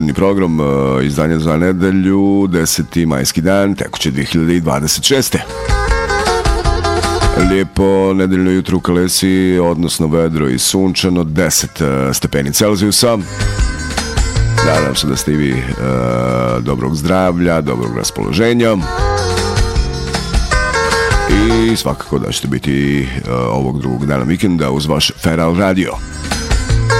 program izdanja za nedelju, 10. majski dan, tekuće 2026. Lijepo nedeljno jutro u Kalesi, odnosno vedro i sunčano, 10 stepeni Celzijusa. Nadam se da ste i vi dobrog zdravlja, dobrog raspoloženja. I svakako da ćete biti ovog drugog dana vikenda uz vaš Feral Radio.